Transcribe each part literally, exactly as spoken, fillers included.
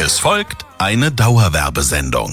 Es folgt eine Dauerwerbesendung.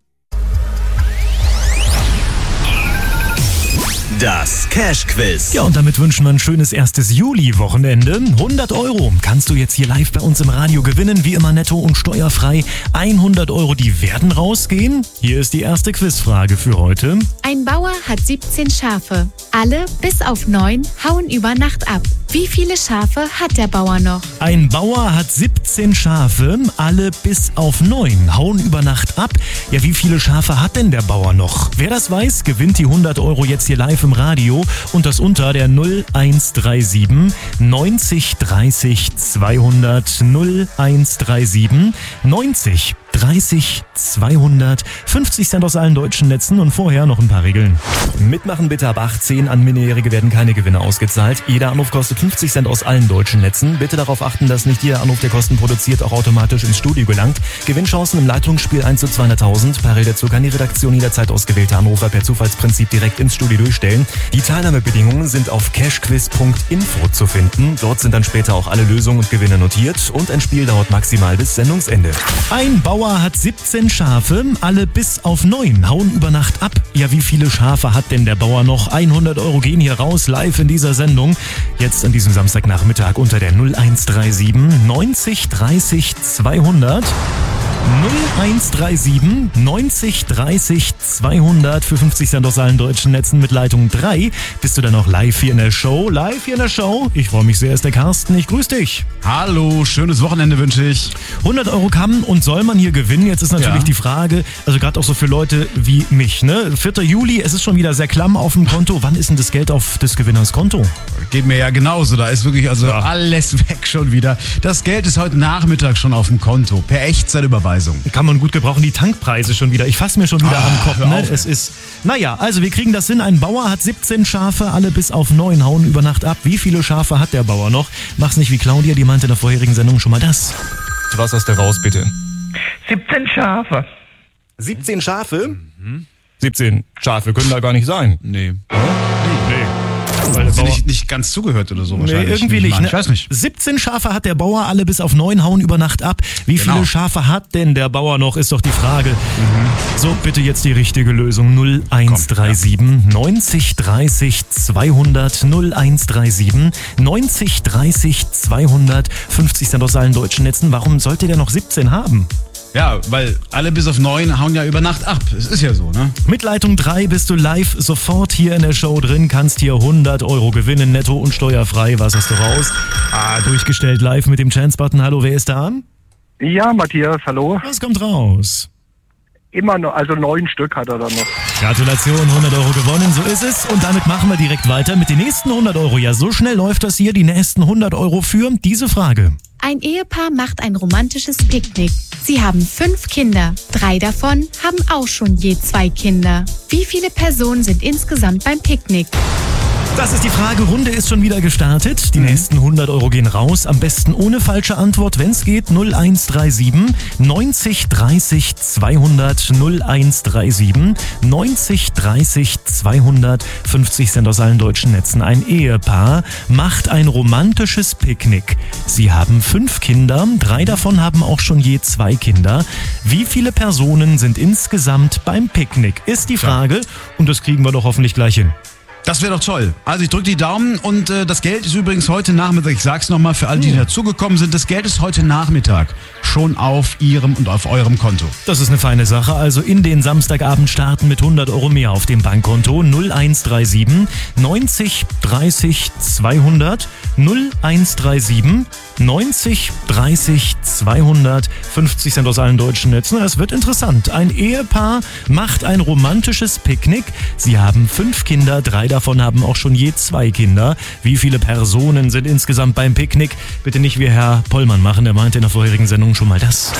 Das Cash-Quiz. Ja, und damit wünschen wir ein schönes erstes Juli-Wochenende. hundert Euro kannst du jetzt hier live bei uns im Radio gewinnen, wie immer netto und steuerfrei. hundert Euro, die werden rausgehen. Hier ist die erste Quizfrage für heute. Ein Bauer hat siebzehn Schafe. Alle, bis auf neun, hauen über Nacht ab. Wie viele Schafe hat der Bauer noch? Ein Bauer hat siebzehn Schafe, alle bis auf neun hauen über Nacht ab. Ja, wie viele Schafe hat denn der Bauer noch? Wer das weiß, gewinnt die hundert Euro jetzt hier live im Radio und das unter der null eins drei sieben neunzig dreißig zweihundert null eins drei sieben neunzig dreißig zweihundert. fünfzig Cent aus allen deutschen Netzen und vorher noch ein paar Regeln. Mitmachen bitte ab achtzehn. An Minderjährige werden keine Gewinne ausgezahlt. Jeder Anruf kostet fünfzig Cent aus allen deutschen Netzen. Bitte darauf achten, dass nicht jeder Anruf, der Kosten produziert, auch automatisch ins Studio gelangt. Gewinnchancen im Leitungsspiel eins zu zweihunderttausend. Parallel dazu kann die Redaktion jederzeit ausgewählte Anrufer per Zufallsprinzip direkt ins Studio durchstellen. Die Teilnahmebedingungen sind auf cashquiz punkt info zu finden. Dort sind dann später auch alle Lösungen und Gewinne notiert und ein Spiel dauert maximal bis Sendungsende. Ein Bauer hat siebzehn Schafe, alle bis auf neun hauen über Nacht ab. Ja, wie viele Schafe hat denn der Bauer noch? hundert Euro gehen hier raus, live in dieser Sendung. Jetzt an diesem Samstagnachmittag unter der null eins drei sieben neunzig dreißig zweihundert. null eins drei sieben neunzig dreißig zweihundert für fünfzig Cent aus allen deutschen Netzen mit Leitung drei. Bist du dann noch live hier in der Show? Live hier in der Show? Ich freue mich sehr, ist der Carsten. Ich grüße dich. Hallo, schönes Wochenende wünsche ich. hundert Euro kann und soll man hier gewinnen. Jetzt ist natürlich ja. die Frage, also gerade auch so für Leute wie mich, ne? vierter Juli, es ist schon wieder sehr klamm auf dem Konto. Wann ist denn das Geld auf des Gewinners Konto? Geht mir ja genauso. Da ist wirklich also ja. alles weg schon wieder. Das Geld ist heute Nachmittag schon auf dem Konto. Per Echtzeitüberweisung. Kann man gut gebrauchen, die Tankpreise schon wieder. Ich fasse mir schon wieder ah, am Kopf. Ne? Es ist, naja, also wir kriegen das hin. Ein Bauer hat siebzehn Schafe, alle bis auf neun hauen über Nacht ab. Wie viele Schafe hat der Bauer noch? Mach's nicht wie Claudia, die meinte in der vorherigen Sendung schon mal das. Was hast du raus, bitte? siebzehn Schafe. siebzehn Schafe? Mhm. siebzehn Schafe können da gar nicht sein. Nee. Oh? Nee. nee. Weil sie nicht, nicht ganz zugehört oder so wahrscheinlich. Nee, irgendwie nicht. Ne? Ich weiß nicht. siebzehn Schafe hat der Bauer, alle bis auf neun hauen über Nacht ab. Wie genau. viele Schafe hat denn der Bauer noch, ist doch die Frage. Mhm. So, bitte jetzt die richtige Lösung. null eins drei sieben ja. neunzig dreißig zweihundert null eins drei sieben neunzig dreißig zweihundert. fünfzig Cent aus allen deutschen Netzen. Warum sollte der noch siebzehn haben? Ja, weil alle bis auf neun hauen ja über Nacht ab. Es ist ja so, ne? Mit Leitung drei bist du live sofort hier in der Show drin, kannst hier hundert Euro gewinnen, netto und steuerfrei. Was hast du raus? Ah, durchgestellt live mit dem Chance-Button. Hallo, wer ist da? Ja, Matthias, hallo. Was kommt raus? Immer noch, also neun Stück hat er dann noch. Gratulation, hundert Euro gewonnen, so ist es. Und damit machen wir direkt weiter mit den nächsten hundert Euro. Ja, so schnell läuft das hier, die nächsten hundert Euro für diese Frage. Ein Ehepaar macht ein romantisches Picknick. Sie haben fünf Kinder. Drei davon haben auch schon je zwei Kinder. Wie viele Personen sind insgesamt beim Picknick? Das ist die Frage. Runde ist schon wieder gestartet. Die mhm. nächsten hundert Euro gehen raus. Am besten ohne falsche Antwort, wenn es geht. null eins drei sieben neunzig dreißig zweihundert null eins drei sieben neunzig dreißig zweihundert. fünfzig Cent aus allen deutschen Netzen. Ein Ehepaar macht ein romantisches Picknick. Sie haben fünf Kinder. Drei davon haben auch schon je zwei Kinder. Wie viele Personen sind insgesamt beim Picknick? Ist die Frage. Ja. Und das kriegen wir doch hoffentlich gleich hin. Das wäre doch toll. Also ich drücke die Daumen und äh, das Geld ist übrigens heute Nachmittag, ich sag's nochmal für alle, die dazugekommen sind, das Geld ist heute Nachmittag schon auf Ihrem und auf eurem Konto. Das ist eine feine Sache. Also in den Samstagabend starten mit hundert Euro mehr auf dem Bankkonto. null eins drei sieben neunzig dreißig zweihundert null eins drei sieben neunzig dreißig zweihundert. fünfzig Cent aus allen deutschen Netzen. Es wird interessant. Ein Ehepaar macht ein romantisches Picknick. Sie haben fünf Kinder, drei davon haben auch schon je zwei Kinder. Wie viele Personen sind insgesamt beim Picknick? Bitte nicht wie Herr Pollmann machen, der meinte in der vorherigen Sendung schon mal das.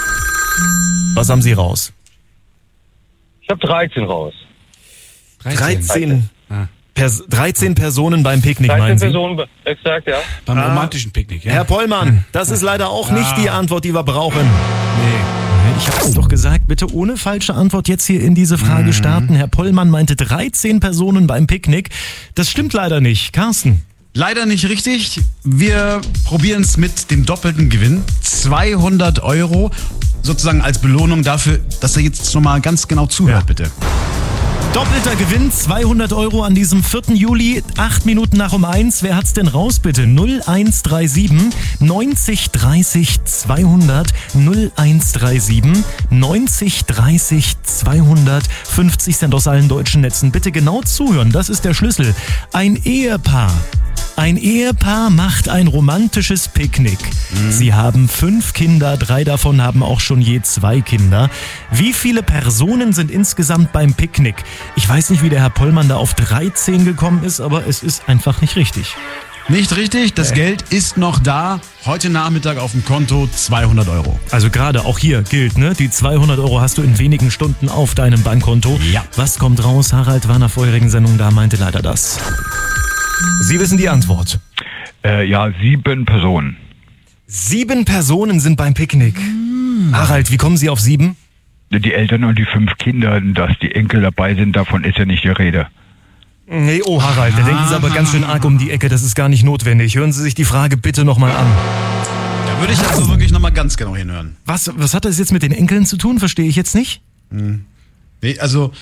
Was haben Sie raus? Ich habe dreizehn raus. dreizehn. Ah. Pers- dreizehn Personen beim Picknick, meinen Sie? dreizehn Personen, exakt, ja. Beim ah. romantischen Picknick, ja. Herr Pollmann, das ist leider auch nicht ah. die Antwort, die wir brauchen. Nee. Ich hab's doch gesagt, bitte ohne falsche Antwort jetzt hier in diese Frage mhm. starten. Herr Pollmann meinte dreizehn Personen beim Picknick. Das stimmt leider nicht. Carsten? Leider nicht richtig. Wir probieren es mit dem doppelten Gewinn. zweihundert Euro sozusagen als Belohnung dafür, dass er jetzt nochmal ganz genau zuhört, Ja. bitte. Doppelter Gewinn, zweihundert Euro an diesem vierten Juli, acht Minuten nach um eins. Wer hat's denn raus, bitte? null eins drei sieben neunzig dreißig zweihundert null eins drei sieben neunzig dreißig zweihundert fünfzig Cent aus allen deutschen Netzen. Bitte genau zuhören, das ist der Schlüssel. Ein Ehepaar. Ein Ehepaar macht ein romantisches Picknick. Mhm. Sie haben fünf Kinder, drei davon haben auch schon je zwei Kinder. Wie viele Personen sind insgesamt beim Picknick? Ich weiß nicht, wie der Herr Pollmann da auf dreizehn gekommen ist, aber es ist einfach nicht richtig. Nicht richtig, das Äh. Geld ist noch da. Heute Nachmittag auf dem Konto zweihundert Euro. Also gerade auch hier gilt, ne? Die zweihundert Euro hast du in wenigen Stunden auf deinem Bankkonto. Ja. Was kommt raus? Harald war in der vorherigen Sendung da, meinte leider das. Sie wissen die Antwort. Äh, ja, sieben Personen. Sieben Personen sind beim Picknick. Hm. Harald, wie kommen Sie auf sieben? Die Eltern und die fünf Kinder, dass die Enkel dabei sind, davon ist ja nicht die Rede. Nee, oh Harald, da denken Sie aber ganz schön arg um die Ecke, das ist gar nicht notwendig. Hören Sie sich die Frage bitte nochmal an. Da würde ich also wirklich nochmal ganz genau hinhören. Was, was hat das jetzt mit den Enkeln zu tun? Verstehe ich jetzt nicht? Nee, also,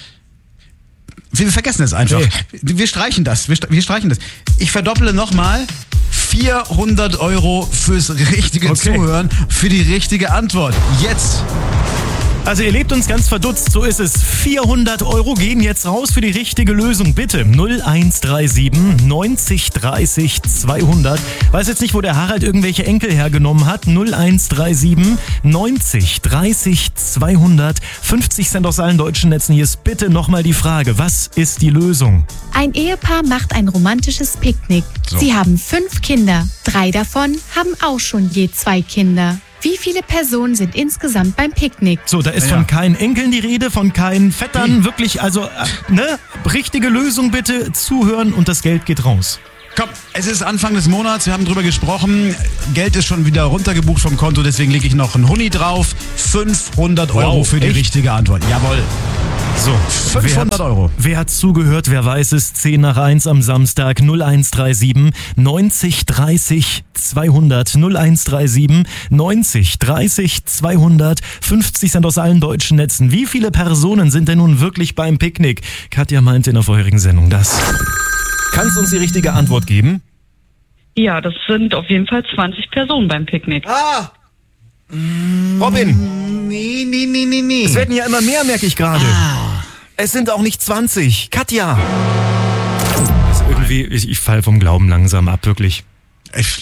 wir vergessen es einfach. Nee. Wir streichen das, wir, st- wir streichen das. Ich verdopple nochmal. vierhundert Euro fürs richtige Okay. Zuhören, für die richtige Antwort. Jetzt. Also ihr lebt uns ganz verdutzt, so ist es. vierhundert Euro gehen jetzt raus für die richtige Lösung. Bitte null eins drei sieben neunzig dreißig zweihundert. Weiß jetzt nicht, wo der Harald irgendwelche Enkel hergenommen hat. null eins drei sieben neunzig dreißig zweihundert. fünfzig Cent aus allen deutschen Netzen. Hier ist bitte nochmal die Frage. Was ist die Lösung? Ein Ehepaar macht ein romantisches Picknick. So. Sie haben fünf Kinder. Drei davon haben auch schon je zwei Kinder. Wie viele Personen sind insgesamt beim Picknick? So, da ist Ja. von keinen Enkeln die Rede, von keinen Vettern. Wirklich, also, äh, ne? Richtige Lösung bitte. Zuhören und das Geld geht raus. Komm, es ist Anfang des Monats, wir haben drüber gesprochen. Geld ist schon wieder runtergebucht vom Konto, deswegen lege ich noch einen Huni drauf. fünfhundert Euro Wow, für die echt? richtige Antwort. Jawohl. So, fünfhundert wer hat, Euro. Wer hat zugehört, wer weiß es, zehn nach eins am Samstag, null eins drei sieben neunzig dreißig zweihundert, null eins drei sieben neunzig dreißig zweihundert, fünfzig Cent aus allen deutschen Netzen. Wie viele Personen sind denn nun wirklich beim Picknick? Katja meinte in der vorherigen Sendung das. Kannst du uns die richtige Antwort geben? Ja, das sind auf jeden Fall zwanzig Personen beim Picknick. Ah! Robin! Nee, nee, nee, nee, nee. Es werden ja immer mehr, merke ich gerade. Es sind auch nicht zwanzig. Katja! Also irgendwie, ich, ich falle vom Glauben langsam ab, wirklich. Ich,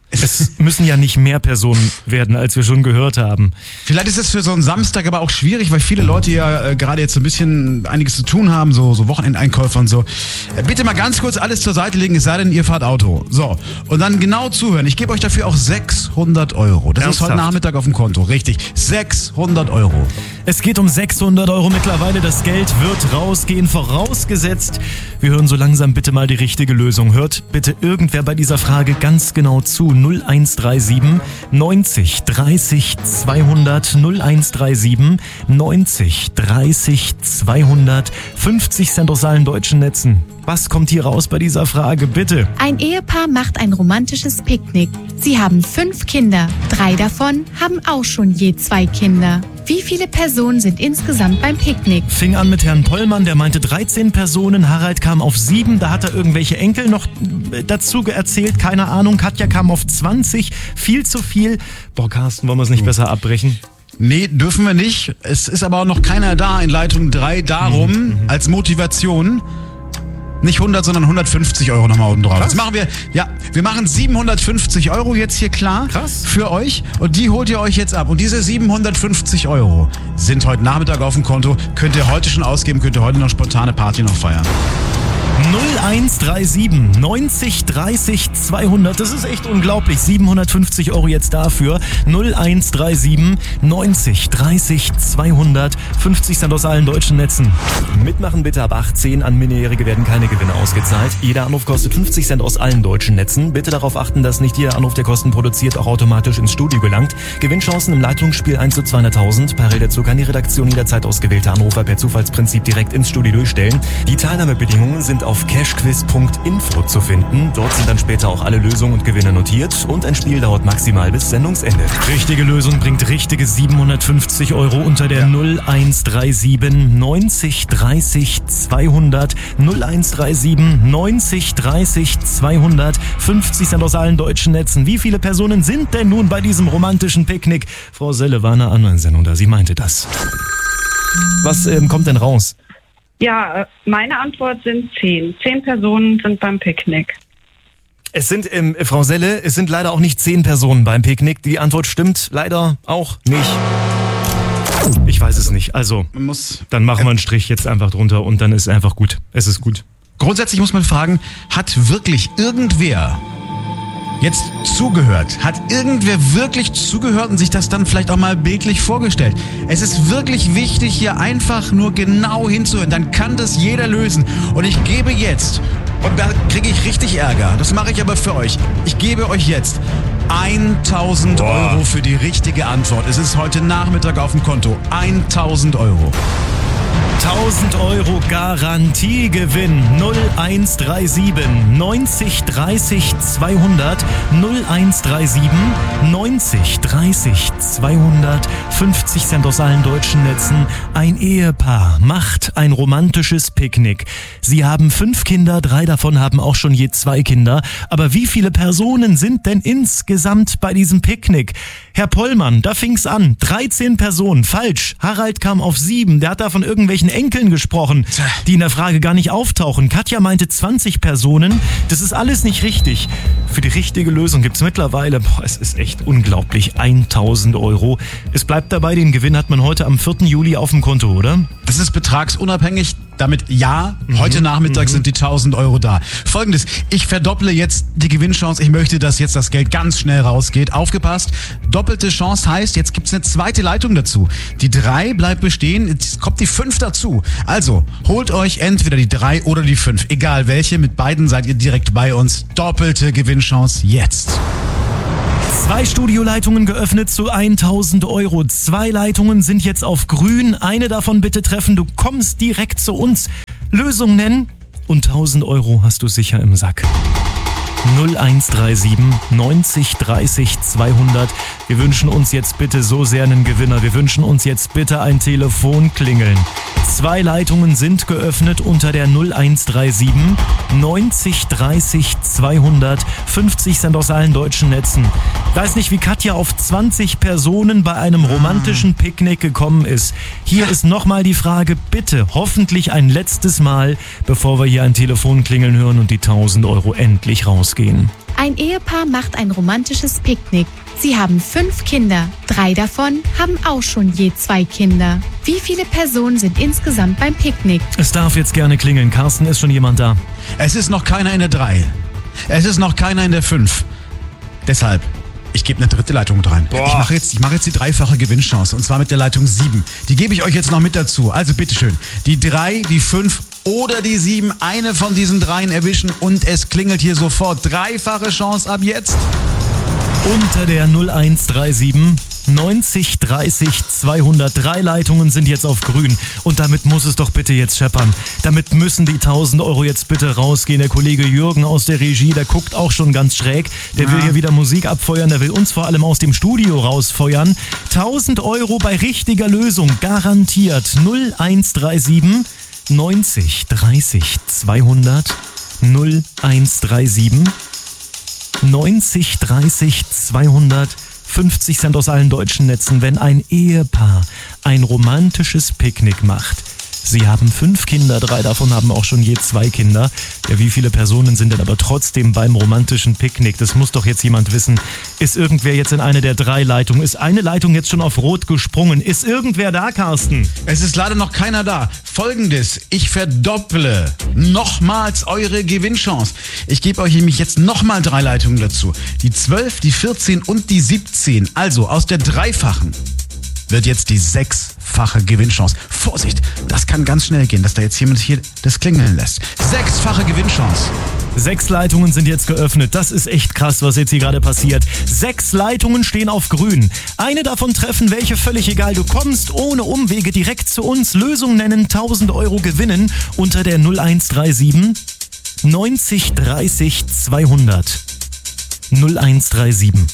Es müssen ja nicht mehr Personen werden, als wir schon gehört haben. Vielleicht ist es für so einen Samstag aber auch schwierig, weil viele Leute ja äh, gerade jetzt so ein bisschen einiges zu tun haben, so, so Wochenendeinkäufer und so. Äh, bitte mal ganz kurz alles zur Seite legen, es sei denn, ihr fahrt Auto. So, und dann genau zuhören. Ich gebe euch dafür auch sechshundert Euro. Das ist heute Ernsthaft? Nachmittag auf dem Konto, richtig. sechshundert Euro. Es geht um sechshundert Euro mittlerweile. Das Geld wird rausgehen, vorausgesetzt. Wir hören so langsam bitte mal die richtige Lösung. Hört bitte irgendwer bei dieser Frage ganz genau zu. null eins drei sieben neunzig dreißig zweihundert, null eins drei sieben neunzig dreißig zweihundert, fünfzig Cent aus allen deutschen Netzen. Was kommt hier raus bei dieser Frage, bitte? Ein Ehepaar macht ein romantisches Picknick. Sie haben fünf Kinder. Drei davon haben auch schon je zwei Kinder. Wie viele Personen sind insgesamt beim Picknick? Fing an mit Herrn Pollmann, der meinte dreizehn Personen. Harald kam auf sieben, da hat er irgendwelche Enkel noch dazu erzählt, keine Ahnung. Katja kam auf zwanzig, viel zu viel. Boah, Carsten, wollen wir es nicht besser abbrechen? Nee, dürfen wir nicht. Es ist aber auch noch keiner da in Leitung drei. Darum, Mhm. als Motivation, nicht hundert, sondern hundertfünfzig Euro nochmal oben drauf. Krass. Das machen wir, ja, wir machen siebenhundertfünfzig Euro jetzt hier klar. Krass. Für euch. Und die holt ihr euch jetzt ab. Und diese siebenhundertfünfzig Euro sind heute Nachmittag auf dem Konto. Könnt ihr heute schon ausgeben, könnt ihr heute noch spontane Party noch feiern. null eins drei sieben neunzig dreißig zweihundert, das ist echt unglaublich. siebenhundertfünfzig Euro jetzt dafür. null eins drei sieben neunzig dreißig zweihundert, fünfzig Cent aus allen deutschen Netzen. Mitmachen bitte ab achtzehn, an Minderjährige werden keine Gewinne ausgezahlt. Jeder Anruf kostet fünfzig Cent aus allen deutschen Netzen. Bitte darauf achten, dass nicht jeder Anruf, der Kosten produziert, auch automatisch ins Studio gelangt. Gewinnchancen im Leitungsspiel eins zu zweihunderttausend. Parallel dazu kann die Redaktion jederzeit ausgewählte Anrufer per Zufallsprinzip direkt ins Studio durchstellen. Die Teilnahmebedingungen sind auf auf cashquiz punkt info zu finden. Dort sind dann später auch alle Lösungen und Gewinne notiert und ein Spiel dauert maximal bis Sendungsende. Richtige Lösung bringt richtige siebenhundertfünfzig Euro unter der null eins drei sieben neunzig dreißig zweihundert null eins drei sieben neunzig dreißig zweihundert fünfzig Cent aus allen deutschen Netzen. Wie viele Personen sind denn nun bei diesem romantischen Picknick? Frau Selle war eine andere Sendung da, sie meinte das. Was ähm, kommt denn raus? Ja, äh, meine Antwort sind zehn. Zehn Personen sind beim Picknick. Es sind, ähm, Frau Selle, es sind leider auch nicht zehn Personen beim Picknick. Die Antwort stimmt leider auch nicht. Ich weiß es nicht. Also, Man muss, dann machen wir einen Strich jetzt einfach drunter und dann ist einfach gut. Es ist gut. grundsätzlich muss man fragen, hat wirklich irgendwer jetzt zugehört? Hat irgendwer wirklich zugehört und sich das dann vielleicht auch mal bildlich vorgestellt? Es ist wirklich wichtig, hier einfach nur genau hinzuhören. Dann kann das jeder lösen. Und ich gebe jetzt, und da kriege ich richtig Ärger, das mache ich aber für euch, ich gebe euch jetzt tausend Euro für die richtige Antwort. Es ist heute Nachmittag auf dem Konto. tausend Euro. tausend Euro Garantiegewinn. null eins drei sieben neunzig dreißig zweihundert null eins drei sieben neunzig dreißig zweihundert fünfzig Cent aus allen deutschen Netzen. Ein Ehepaar macht ein romantisches Picknick. Sie haben fünf Kinder, drei davon haben auch schon je zwei Kinder. Aber wie viele Personen sind denn insgesamt bei diesem Picknick? Herr Pollmann, da fing's an. dreizehn Personen. Falsch. Harald kam auf sieben. Der hat da von irgendwelchen Enkeln gesprochen, die in der Frage gar nicht auftauchen. Katja meinte zwanzig Personen. Das ist alles nicht richtig. Für die richtige Lösung gibt's mittlerweile, boah, es ist echt unglaublich, tausend Euro. Es bleibt dabei, den Gewinn hat man heute am vierten Juli auf dem Konto, oder? Das ist betragsunabhängig. Damit ja, heute Nachmittag sind die tausend Euro da. Folgendes, ich verdopple jetzt die Gewinnchance. Ich möchte, dass jetzt das Geld ganz schnell rausgeht. Aufgepasst, doppelte Chance heißt, jetzt gibt's eine zweite Leitung dazu. Die drei bleibt bestehen, jetzt kommt die fünf dazu. Also, holt euch entweder die drei oder die fünf. Egal welche, mit beiden seid ihr direkt bei uns. Doppelte Gewinnchance jetzt. Zwei Studioleitungen geöffnet zu tausend Euro. Zwei Leitungen sind jetzt auf grün. Eine davon bitte treffen. Du kommst direkt zu uns. Lösung nennen und tausend Euro hast du sicher im Sack. null eins drei sieben neunzig dreißig zweihundert. Wir wünschen uns jetzt bitte so sehr einen Gewinner. Wir wünschen uns jetzt bitte ein Telefonklingeln. Zwei Leitungen sind geöffnet unter der null eins drei sieben neunzig dreißig zweihundert fünfzig Cent aus allen deutschen Netzen. Ich weiß nicht, wie Katja auf zwanzig Personen bei einem romantischen Picknick gekommen ist. Hier ist nochmal die Frage, bitte, hoffentlich ein letztes Mal, bevor wir hier ein Telefonklingeln hören und die tausend Euro endlich rausgehen. Ein Ehepaar macht ein romantisches Picknick. Sie haben fünf Kinder. Drei davon haben auch schon je zwei Kinder. Wie viele Personen sind insgesamt beim Picknick? Es darf jetzt gerne klingeln. Carsten, ist schon jemand da? Es ist noch keiner in der drei. Es ist noch keiner in der fünf. Deshalb, ich gebe eine dritte Leitung mit rein. Boah. Ich mache jetzt, ich mache jetzt die dreifache Gewinnchance und zwar mit der Leitung sieben. Die gebe ich euch jetzt noch mit dazu. Also bitteschön, die drei, die fünf oder die sieben, eine von diesen dreien erwischen und es klingelt hier sofort. Dreifache Chance ab jetzt. Unter der null eins drei sieben neunzig dreißig zweihundert. Drei Leitungen sind jetzt auf grün. Und damit muss es doch bitte jetzt scheppern. Damit müssen die tausend Euro jetzt bitte rausgehen. Der Kollege Jürgen aus der Regie, der guckt auch schon ganz schräg. Der Ja. will hier wieder Musik abfeuern. Der will uns vor allem aus dem Studio rausfeuern. tausend Euro bei richtiger Lösung. Garantiert. null eins drei sieben neunzig dreißig zweihundert. null eins drei sieben neunzig dreißig zweihundert fünfzig Cent aus allen deutschen Netzen, wenn ein Ehepaar ein romantisches Picknick macht. Sie haben fünf Kinder, drei davon haben auch schon je zwei Kinder. Ja, wie viele Personen sind denn aber trotzdem beim romantischen Picknick? Das muss doch jetzt jemand wissen. Ist irgendwer jetzt in eine der drei Leitungen? Ist eine Leitung jetzt schon auf Rot gesprungen? Ist irgendwer da, Carsten? Es ist leider noch keiner da. Folgendes, ich verdopple nochmals eure Gewinnchance. Ich gebe euch nämlich jetzt nochmal drei Leitungen dazu. Die zwölf, die vierzehn und die siebzehn. Also aus der dreifachen wird jetzt die sechsfache Gewinnchance. Vorsicht, das kann ganz schnell gehen, dass da jetzt jemand hier das klingeln lässt. Sechsfache Gewinnchance. Sechs Leitungen sind jetzt geöffnet. Das ist echt krass, was jetzt hier gerade passiert. Sechs Leitungen stehen auf grün. Eine davon treffen, welche völlig egal. Du kommst ohne Umwege direkt zu uns. Lösung nennen, tausend Euro gewinnen unter der null eins drei sieben neunzig dreißig zweihundert null eins drei sieben.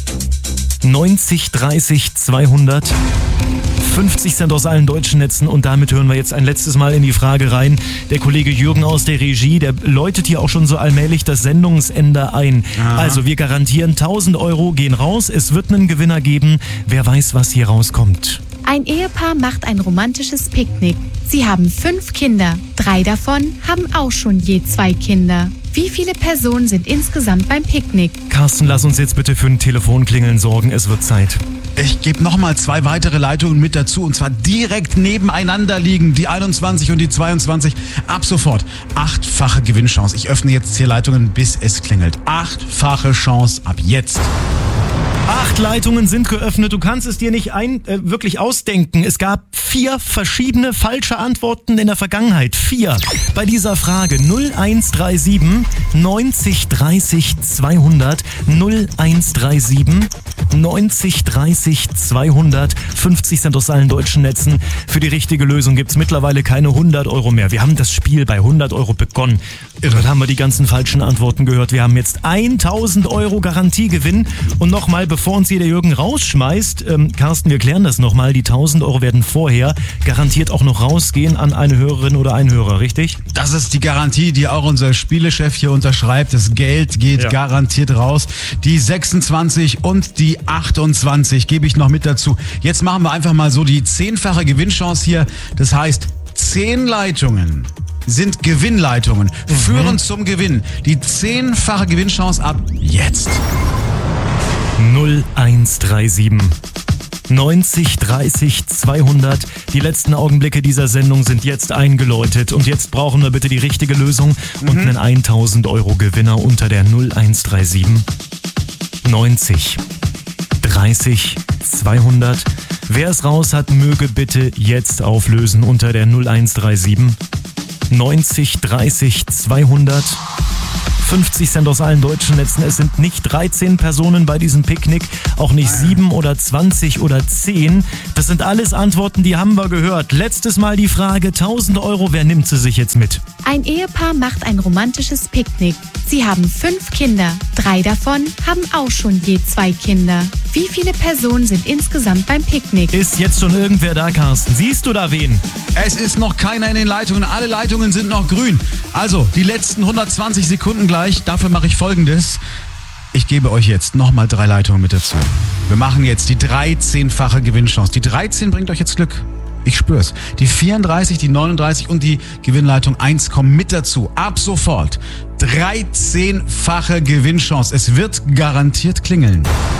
neunzig dreißig zweihundert. fünfzig Cent aus allen deutschen Netzen und damit hören wir jetzt ein letztes Mal in die Frage rein. Der Kollege Jürgen aus der Regie, der läutet hier auch schon so allmählich das Sendungsende ein. Aha. Also wir garantieren tausend Euro gehen raus, es wird einen Gewinner geben. Wer weiß, was hier rauskommt. Ein Ehepaar macht ein romantisches Picknick. Sie haben fünf Kinder. Drei davon haben auch schon je zwei Kinder. Wie viele Personen sind insgesamt beim Picknick? Carsten, lass uns jetzt bitte für ein Telefonklingeln sorgen. Es wird Zeit. Ich gebe nochmal zwei weitere Leitungen mit dazu und zwar direkt nebeneinander liegen. Die einundzwanzig und die zweiundzwanzig. Ab sofort. Achtfache Gewinnchance. Ich öffne jetzt hier Leitungen, bis es klingelt. Achtfache Chance ab jetzt. Acht Leitungen sind geöffnet. Du kannst es dir nicht ein, äh, wirklich ausdenken. Es gab vier verschiedene falsche Antworten in der Vergangenheit. Vier. Bei dieser Frage null eins drei sieben neunzig dreißig zweihundert null eins drei sieben neunzig dreißig zweihundert. fünfzig Cent aus allen deutschen Netzen. Für die richtige Lösung gibt's mittlerweile keine hundert Euro mehr. Wir haben das Spiel bei hundert Euro begonnen. Dort haben wir die ganzen falschen Antworten gehört. Wir haben jetzt tausend Euro Garantiegewinn. Und nochmal, bevor uns hier der Jürgen rausschmeißt, ähm, Carsten, wir klären das nochmal. Die tausend Euro werden vorher garantiert auch noch rausgehen an eine Hörerin oder einen Hörer, richtig? Das ist die Garantie, die auch unser Spielechef hier unterschreibt. Das Geld geht ja garantiert raus. Die sechsundzwanzig und die achtundzwanzig gebe ich noch mit dazu. Jetzt machen wir einfach mal so die zehnfache Gewinnchance hier. Das heißt, zehn Leitungen sind Gewinnleitungen, mhm. führen zum Gewinn. Die zehnfache Gewinnchance ab jetzt. null eins drei sieben neunzig dreißig zweihundert. Die letzten Augenblicke dieser Sendung sind jetzt eingeläutet und jetzt brauchen wir bitte die richtige Lösung mhm. und einen tausend Euro Gewinner unter der null eins drei sieben neunzig dreißig zweihundert. Wer es raus hat, möge bitte jetzt auflösen unter der null eins drei sieben neunzig dreißig zweihundert. fünfzig Cent aus allen deutschen Netzen. Es sind nicht dreizehn Personen bei diesem Picknick, auch nicht sieben oder zwanzig oder zehn. Das sind alles Antworten, die haben wir gehört. Letztes Mal die Frage, tausend Euro, wer nimmt sie sich jetzt mit? Ein Ehepaar macht ein romantisches Picknick. Sie haben fünf Kinder. Drei davon haben auch schon je zwei Kinder. Wie viele Personen sind insgesamt beim Picknick? Ist jetzt schon irgendwer da, Carsten? Siehst du da wen? Es ist noch keiner in den Leitungen. Alle Leitungen sind noch grün. Also, die letzten hundertzwanzig Sekunden gleich. Dafür mache ich Folgendes. Ich gebe euch jetzt nochmal drei Leitungen mit dazu. Wir machen jetzt die dreizehnfache Gewinnchance. Die dreizehn bringt euch jetzt Glück. Ich spür's. Die vierunddreißig, die neununddreißig und die Gewinnleitung eins kommen mit dazu. Ab sofort. dreizehnfache Gewinnchance. Es wird garantiert klingeln.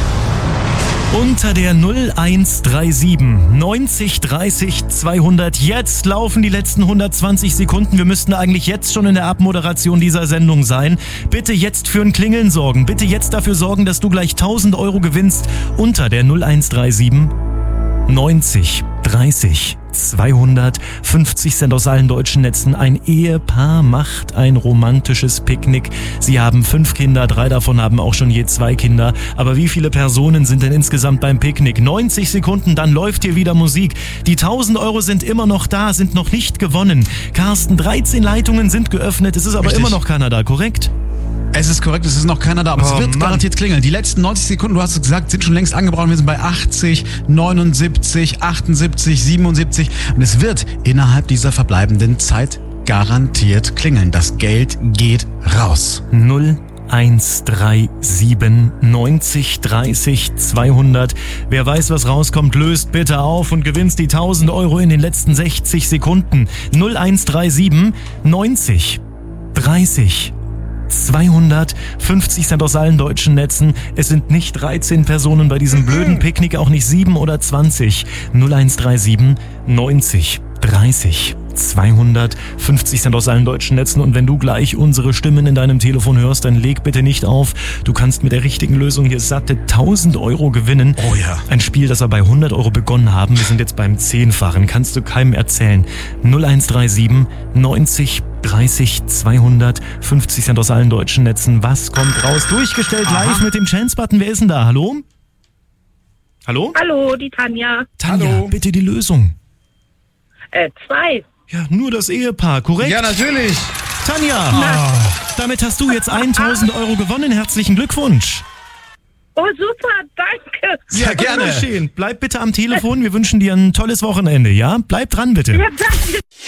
Unter der null eins drei sieben neunzig dreißig zweihundert. Jetzt laufen die letzten hundertzwanzig Sekunden. Wir müssten eigentlich jetzt schon in der Abmoderation dieser Sendung sein. Bitte jetzt für ein Klingeln sorgen. Bitte jetzt dafür sorgen, dass du gleich tausend Euro gewinnst. Unter der null eins drei sieben neunzig dreißig zweihundert. fünfzig Cent aus allen deutschen Netzen. Ein Ehepaar macht ein romantisches Picknick. Sie haben fünf Kinder, drei davon haben auch schon je zwei Kinder. Aber wie viele Personen sind denn insgesamt beim Picknick? neunzig Sekunden, dann läuft hier wieder Musik. Die tausend Euro sind immer noch da, sind noch nicht gewonnen. Carsten, dreizehn Leitungen sind geöffnet. Es ist aber Richtig. immer noch keiner da, korrekt? Es ist korrekt, es ist noch keiner da, aber oh, es wird Mann. garantiert klingeln. Die letzten neunzig Sekunden, du hast es gesagt, sind schon längst angebraucht. Wir sind bei achtzig, neunundsiebzig, achtundsiebzig, siebenundsiebzig und es wird innerhalb dieser verbleibenden Zeit garantiert klingeln. Das Geld geht raus. null eins drei sieben neunzig dreißig zweihundert. Wer weiß, was rauskommt, löst bitte auf und gewinnst die tausend Euro in den letzten sechzig Sekunden. null eins drei sieben neunzig dreißig zweihundert. fünfzig Cent aus allen deutschen Netzen. Es sind nicht dreizehn Personen bei diesem blöden Picknick, auch nicht sieben oder zwanzig. null eins drei sieben neunzig dreißig zweihundert. fünfzig Cent aus allen deutschen Netzen. Und wenn du gleich unsere Stimmen in deinem Telefon hörst, dann leg bitte nicht auf. Du kannst mit der richtigen Lösung hier satte tausend Euro gewinnen. Oh ja. Ein Spiel, das wir bei hundert Euro begonnen haben. Wir sind jetzt beim Zehnfachen. Kannst du keinem erzählen. null eins drei sieben neunzig dreißig zweihundert. fünfzig Cent aus allen deutschen Netzen. Was kommt raus? Durchgestellt Aha. live mit dem Chance-Button. Wer ist denn da? Hallo? Hallo? Hallo, die Tanja. Tanja, Hallo. bitte die Lösung. Äh, zwei. Ja, nur das Ehepaar, korrekt? Ja, natürlich. Tanja! Na, Damit hast du jetzt tausend Euro gewonnen. Herzlichen Glückwunsch. Oh, super, danke. Ja, gerne. Schön. Bleib bitte am Telefon. Wir wünschen dir ein tolles Wochenende, ja? Bleib dran, bitte. Ja, danke.